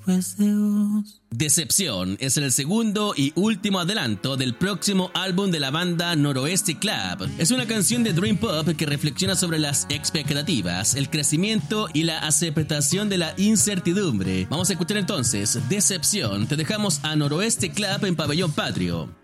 después de vos. Decepción es el segundo y último adelanto del próximo álbum de la banda Noroeste Club. Es una canción de Dream Pop que reflexiona sobre las expectativas, el crecimiento y la aceptación de la incertidumbre. Vamos a escuchar entonces Decepción. Te dejamos a Noroeste Club en Pabellón Patrio.